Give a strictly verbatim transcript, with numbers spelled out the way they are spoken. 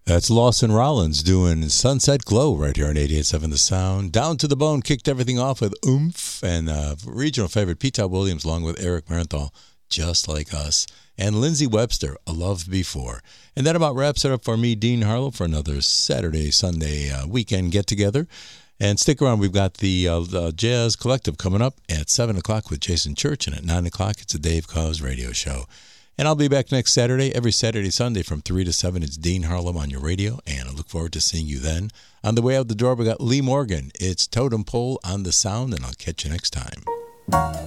That's Lawson Rollins doing Sunset Glow right here on eighty-eight point seven The Sound. Down to the Bone kicked everything off with Oomph, and uh, regional favorite Pete Todd Williams along with Eric Marenthal, Just Like Us, and Lindsey Webster, A Love Before. And that about wraps it up for me, Dean Harlow, for another Saturday, Sunday uh, weekend get-together. And stick around, we've got the, uh, the Jazz Collective coming up at seven o'clock with Jason Church, and at nine o'clock it's a Dave Cause radio show. And I'll be back next Saturday, every Saturday, Sunday from three to seven. It's Dean Harlow on your radio, and I look forward to seeing you then. On the way out the door, we got Lee Morgan. It's Totem Pole on the Sound, and I'll catch you next time.